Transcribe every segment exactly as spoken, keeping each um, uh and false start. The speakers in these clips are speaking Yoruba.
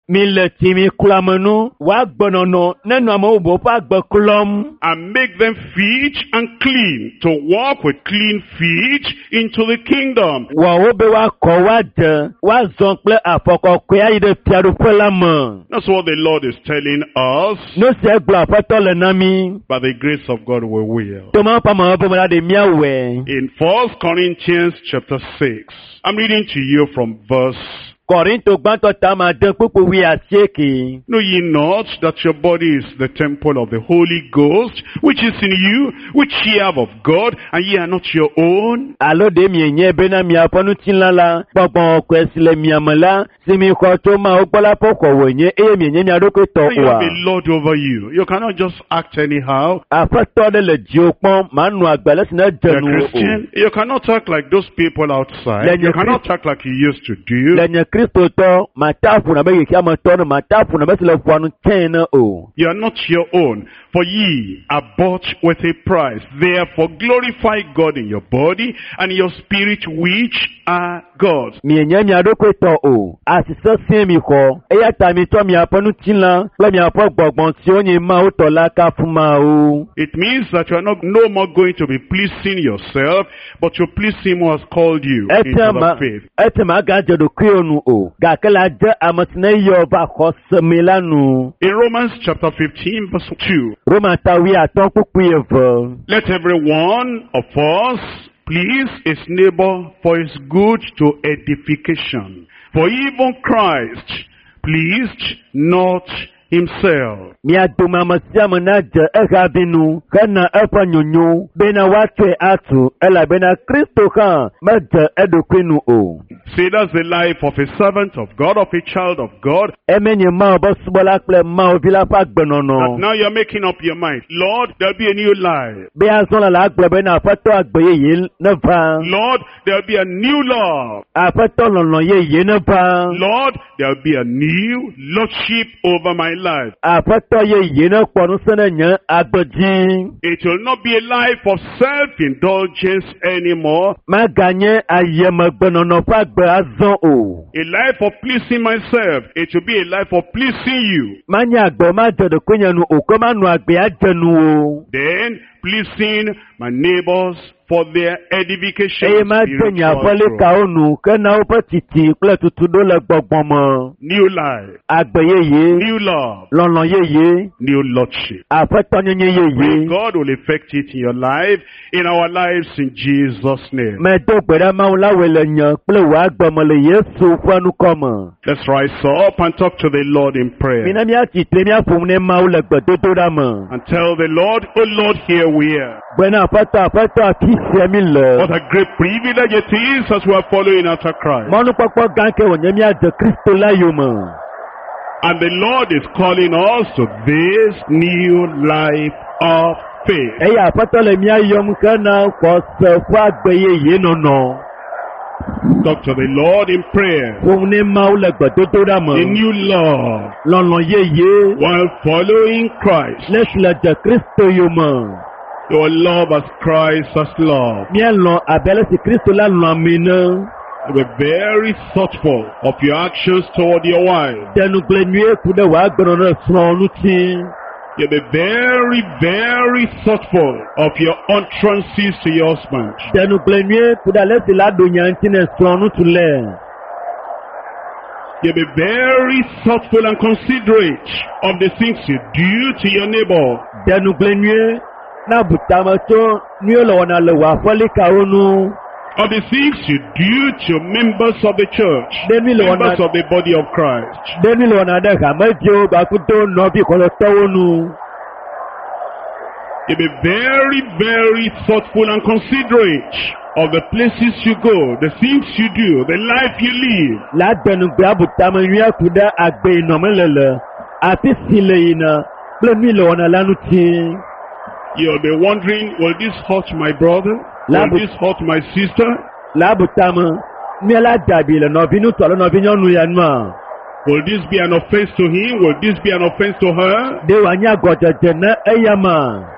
Mile timi kulamenu wa gbonono nenu amobo pa gbokulom. And make them fit and clean to walk with clean feet into the kingdom. Wa obe wa ko wa de wa zon ple afoko ko ya ide piaru pelamo. That's what the Lord is telling us. No se gba fato le nami. By the grace of God we will. To ma pa ma bo ma de miawe. In First Corinthians chapter six, I'm reading to you from verse. Korinto gbanto tama de pupu wi asieki. Know ye not that your body is the temple of the Holy Ghost, which is in you, which ye have of God, and ye are not your own? Alo de mi enye bena mi aponu tinlala, gbogbo ko esile mi amala, simi ko to ma ogbola poko wenye e mi enye mi adoko to You have wa. a Lord over you. You cannot just act anyhow. Afato de le jiopon manu agbele sina You're a jenu o. Christian. You cannot act like those people outside. Then You you're cannot act like you used to do. Lenye Kristo to matafu na be kia mato na matafu na be sile fuanu tena o. You are not your own, for ye are bought with a price. Therefore glorify God in your body and in your spirit, which are God's. Mi enye mi adoko to o. Asise sin mi ko. Eya ta mi to mi aponu tinla. Ple mi apo gbogbon ti o yin ma o to la ka fuma o. It means that you are not no more going to be pleasing yourself, but you please Him who has called you into the faith. Etema gaje do krionu o. Gakela je amatine yo ba ko semilanu. In Romans chapter fifteen verse two, Roma tawi aton pupu evo. let every one of us please his neighbor for his good to edification. For even Christ pleased not himself. Mi aduma masiamu na je ega binu. Kana efa nyonyo. Bena watwe atu. Ela bena Kristo kan. Meje edo kwinu o. See, that's the life of a servant of God, of a child of God. Emenye ma obo subola kple ma ovila pa gbenono. That now you're making up your mind. Lord, there'll be a new life. Be azon la agbe bena afato agbeye ye ne va. Lord, there'll be a new love. Afato lolo ye ye ne va. Lord, there'll be a new lordship over my life. Afato ye ye ne kwonu sene nye agbeji. It will not be a life of self-indulgence anymore. Ma ganye ayeme gbenono pa agbe azon o. A life of pleasing myself. It will be a life of pleasing you. Ma nye agbe ma jode kwenye nu o. Koma nu agbe ajenu o. Then, pleasing my neighbors for their edification. Eye ma denye afole ka onu. Kena ope titi kple tutudo le gbogbon mo. New life. Agbe ye ye. New love. Lolo ye ye. New lordship. Afato nye ye May ye. God will effect it in your life, in our lives, in Jesus' name. Me do gbere ma ula wele nyan kple wa agbomo le Yesu kwanu komo. Let's rise up and talk to the Lord in prayer. Mina mi ati tle mi afum ne ma ule gbedodo da mo. And tell the Lord, oh Lord, here we are. Gbena afato afato akise mi le. What a great privilege it is as we are following after Christ. Monu popo ganke wonye mi ade Kristo la yo mo. And the Lord is calling us to this new life of faith. Eya afato le mi ayom kana ko se fwa agbeye ye no no. Talk to the Lord in prayer. Fun ne ma ule gbedodo da mo. A new love Lolo ye ye. while following Christ. Lesle de Kristo yo mo. Your love as Christ has loved. Mi lo abele si Kristo la lo amina. Be very thoughtful of your actions toward your wife. Denu gle nue kude wa gbenono sonu ti. You be very, very thoughtful of your utterances to your husband. Denu gle nue kude lesi la do nyanti ne sonu tule. You be very thoughtful and considerate of the things you do to your neighbor. Denu gle nue na butama to nue lo wana le wa foli ka onu. Of the things you do to members of the church, Demi lo members wana of the body of Christ. demi lo wana de ka mejo ba kuto no bi ko lo to onu. You be very, very thoughtful and considerate of the places you go, the things you do, the life you live. La denu gbe butama nue kude agbe no melele. Ati sile ina. Ble mi lo wana lanu ti. You'll be wondering, will this hurt my brother? Will this hurt my sister? La butama mi la dabi le no binu to lo no binyo nu ya nu. Will this be an offense to him? Will this be an offense to her? De wa nya gojeje na eyama.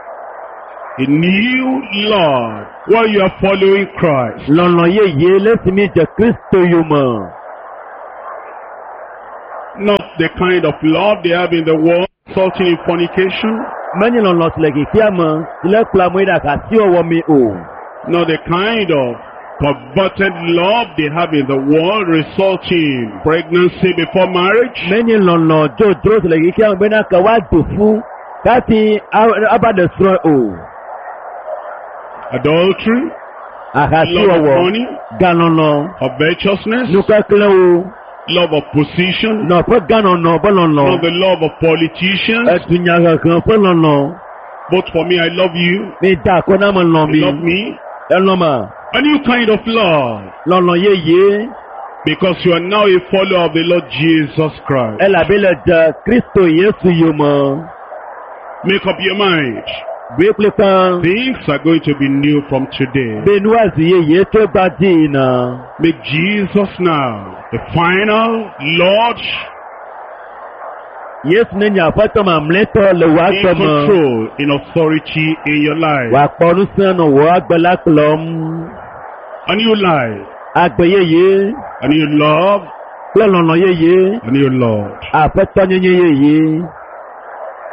A new Lord while you are following Christ. Lolo ye ye lesi mi je Kristo yo mo. Not the kind of love they have in the world, resulting in fornication. Mẹ́ni lọ́nà tilẹ̀ kìkì àmọ́ tilẹ̀ kula mọ́ ìdá kà sí ọwọ́ mi o. Not the kind of perverted love they have in the world, resulting in pregnancy before marriage. Mẹ́ni lọ́nà jòjòrò tilẹ̀ kìkì àmọ́ bẹ́ẹ̀ náà kà wá dò fún káàtì abàdé sọ̀rọ̀ o. Adultery, Àkàtì love of ọwọ́ money, gánọ̀nà covetousness, nukẹ́kẹ́lẹ́ o. love of position, Nà fẹ́ gánọ̀nà bọ́lọ̀nà. not the love of politicians. Ẹ̀dùnyàgà kan fọ́lọ̀nà. Both for me, I love you. Mi dà kọ́ náà mọ̀ nà You mi. love me. Ẹ lọ́mà. A new kind of love. Lọ́nà yéye. Because you are now a follower of the Lord Jesus Christ. Ẹ làbí lẹ jẹ Kristo Yéṣu yìí mọ́. Make up your mind. Gbé pé kan. Things are going to be new from today. Bẹ́ẹ̀ni wá sí yéye tó bá dì iná. Make Jesus now the final Lord Yéṣu ní ní àfẹ́tọ́ máa mìlẹ́tọ̀ lè wá in sọmọ. control, in authority in your life. Wà pọ̀nù sẹ́nu wọ́ agbẹ́lá kìlọ̀ mú. A new life, Àgbẹ̀ yéye. a new love, Lọ́nà yéye. a new Lord. Àfẹ́tọ́ yéye yéye.